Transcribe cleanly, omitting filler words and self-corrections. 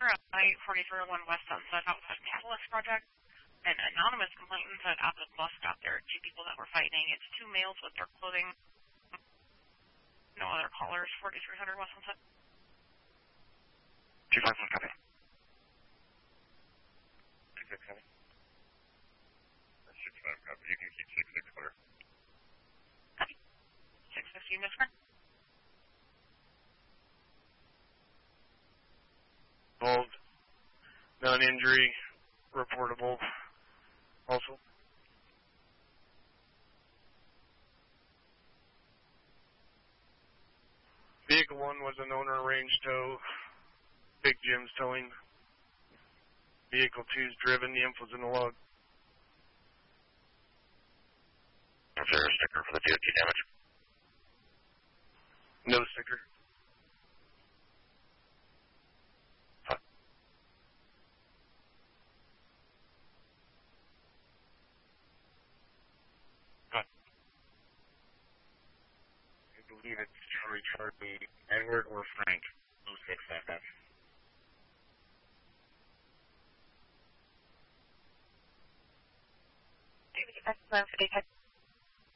I-4301 West Sunset outside Catalyst Project. An anonymous complainant said at the bus stop there are two people that were fighting. It's two males with dark clothing. No other callers. 4300 West Sunset. 251 copy. 667. 65 copy. You can keep 66 clear. Copy. 650 Miss Friend. Involved. Non-injury. Reportable. Also. Vehicle 1 was an owner arranged tow. Big Jim's towing. Vehicle 2's driven. The info's in the log. Is there a sticker for the DOT damage? No sticker. Huh. Good. I believe it's Charlie, Edward, or Frank. 06FF. David, that's for the